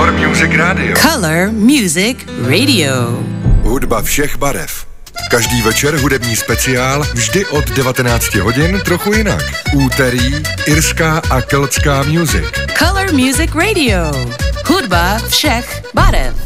Color Music Radio. Color Music Radio. Hudba všech barev. Každý večer hudební speciál, vždy od 19 hodin trochu jinak. Úterý, irská a keltská music. Color Music Radio. Hudba všech barev.